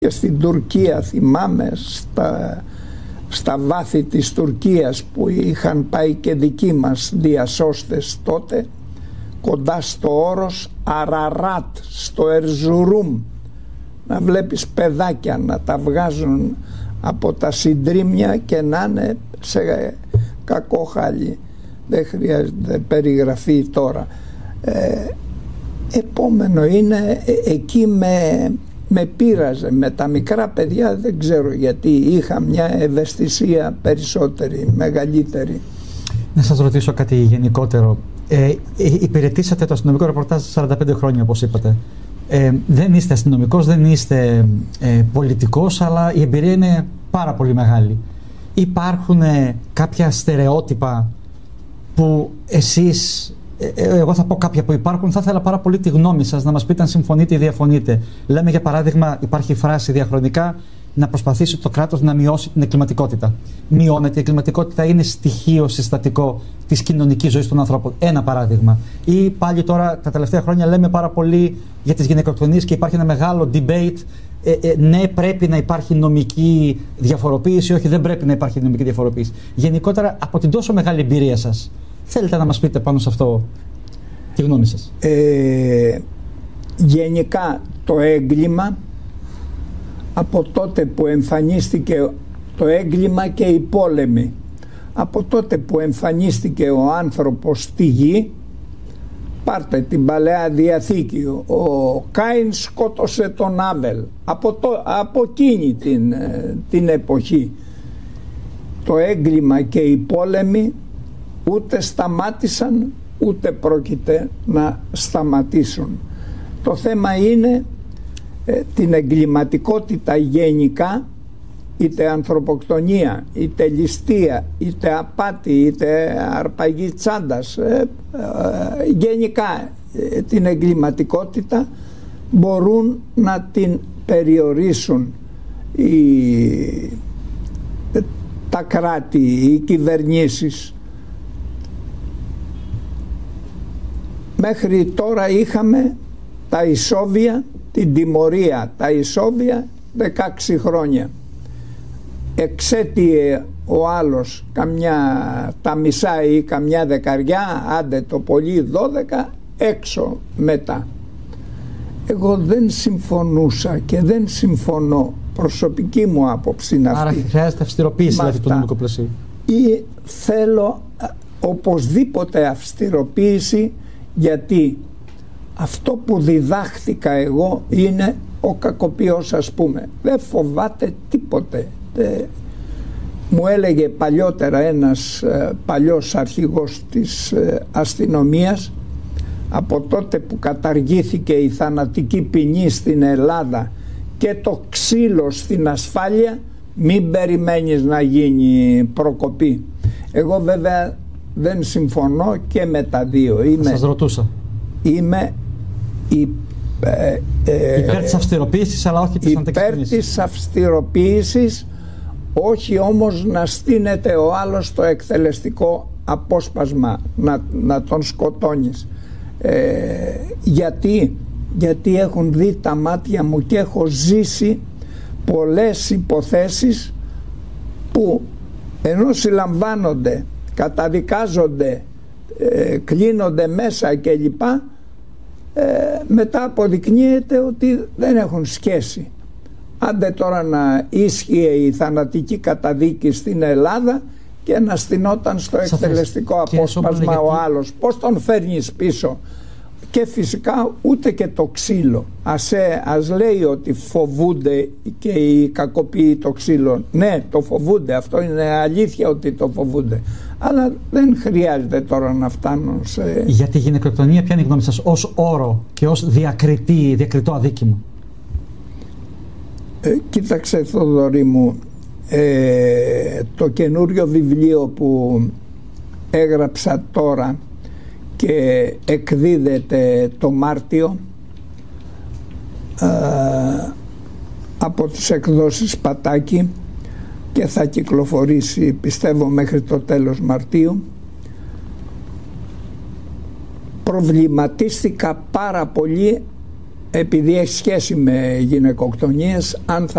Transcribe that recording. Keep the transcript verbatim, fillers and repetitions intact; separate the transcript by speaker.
Speaker 1: Και στην Τουρκία θυμάμαι, στα, στα βάθη της Τουρκίας που είχαν πάει και δικοί μας διασώστες τότε, κοντά στο όρος Αραράτ, στο Ερζουρούμ, να βλέπεις παιδάκια να τα βγάζουν από τα συντρίμμια και να είναι σε κακό χάλι. Δεν χρειάζεται περιγραφή τώρα. Ε, επόμενο είναι ε, εκεί με, με πείραζε με τα μικρά παιδιά, δεν ξέρω γιατί, είχα μια ευαισθησία περισσότερη, μεγαλύτερη.
Speaker 2: Να σας ρωτήσω κάτι γενικότερο. Ε, υπηρετήσατε το αστυνομικό ρεπορτάζ σαράντα πέντε χρόνια, όπως είπατε. Ε, δεν είστε αστυνομικός, δεν είστε ε, πολιτικός, αλλά η εμπειρία είναι πάρα πολύ μεγάλη. Υπάρχουν ε, κάποια στερεότυπα που εσείς, ε, εγώ θα πω κάποια που υπάρχουν, θα ήθελα πάρα πολύ τη γνώμη σας, να μας πείτε αν συμφωνείτε ή διαφωνείτε. Λέμε για παράδειγμα, υπάρχει φράση διαχρονικά, να προσπαθήσει το κράτος να μειώσει την εγκληματικότητα. Μειώνεται η εγκληματικότητα, είναι στοιχείο συστατικό της κοινωνικής ζωής των ανθρώπων. Ένα παράδειγμα. Ή πάλι τώρα τα τελευταία χρόνια λέμε πάρα πολύ για τις γυναικοκτονίες και υπάρχει ένα μεγάλο debate. Ε, ε, ναι, πρέπει να υπάρχει νομική διαφοροποίηση, όχι, δεν πρέπει να υπάρχει νομική διαφοροποίηση. Γενικότερα, από την τόσο μεγάλη εμπειρία σας, θέλετε να μας πείτε πάνω σε αυτό τη γνώμη σας?
Speaker 1: Ε, γενικά το έγκλημα, από τότε που εμφανίστηκε το έγκλημα και οι πόλεμοι, από τότε που εμφανίστηκε ο άνθρωπος στη γη, πάρτε την Παλαιά Διαθήκη, ο Κάιν σκότωσε τον Άβελ, από, το, από εκείνη την, την εποχή το έγκλημα και οι πόλεμοι ούτε σταμάτησαν ούτε πρόκειται να σταματήσουν. Το θέμα είναι ε, την εγκληματικότητα γενικά, είτε ανθρωποκτονία, είτε ληστεία, είτε απάτη, είτε αρπαγή τσάντας, ε, ε, γενικά ε, την εγκληματικότητα μπορούν να την περιορίσουν οι, ε, τα κράτη, οι κυβερνήσεις. Μέχρι τώρα είχαμε τα ισόβια, την τιμωρία, τα ισόβια δεκαέξι χρόνια. Εξέτειε ο άλλος καμιά τα μισά ή καμιά δεκαριά, άντε το πολύ δώδεκα, έξω μετά. Εγώ δεν συμφωνούσα και δεν συμφωνώ, προσωπική μου άποψη είναι αυτή.
Speaker 2: Άρα χρειάζεται αυστηροποίηση δηλαδή του νομικού πλαισίου.
Speaker 1: Ή θέλω οπωσδήποτε αυστηροποίηση, γιατί αυτό που διδάχθηκα εγώ είναι ο κακοποιός, ας πούμε. Δεν φοβάται τίποτε. Ε, μου έλεγε παλιότερα ένας ε, παλιός αρχηγός της ε, αστυνομίας, από τότε που καταργήθηκε η θανατική ποινή στην Ελλάδα και το ξύλο στην ασφάλεια, μην περιμένεις να γίνει προκοπή. Εγώ βέβαια δεν συμφωνώ και με τα δύο. Είμαι,
Speaker 2: σας ρωτούσα.
Speaker 1: Είμαι η, ε, ε,
Speaker 2: υπέρ της αυστηροποίησης, αλλά όχι της αντεξυπνήσης.
Speaker 1: Υπέρ της αυστηροποίησης, όχι όμως να στείνεται ο άλλος στο εκτελεστικό απόσπασμα, να, να τον σκοτώνεις. Ε, γιατί, γιατί έχουν δει τα μάτια μου και έχω ζήσει πολλές υποθέσεις που ενώ συλλαμβάνονται, καταδικάζονται, ε, κλείνονται μέσα κλπ, ε, μετά αποδεικνύεται ότι δεν έχουν σχέση. Άντε τώρα να ίσχυε η θανατική καταδίκη στην Ελλάδα και να στηνόταν στο εκτελεστικό απόσπασμα ο άλλος. Πώς τον φέρνεις πίσω? Και φυσικά ούτε και το ξύλο. Ας, ε, ας λέει ότι φοβούνται και οι κακοποιοί το ξύλο. Ναι, το φοβούνται, αυτό είναι αλήθεια ότι το φοβούνται. Αλλά δεν χρειάζεται τώρα να φτάνουν σε...
Speaker 2: Για τη γυναικοκτονία ποια είναι η γνώμη σας ως όρο και ως διακριτή, διακριτό αδίκημα?
Speaker 1: Ε, κοίταξε Θοδωρή μου, ε, το καινούριο βιβλίο που έγραψα τώρα και εκδίδεται το Μάρτιο ε, από τις εκδόσεις Πατάκη και θα κυκλοφορήσει πιστεύω μέχρι το τέλος Μαρτίου, προβληματίστηκα πάρα πολύ επειδή έχει σχέση με γυναικοκτονίες, αν θα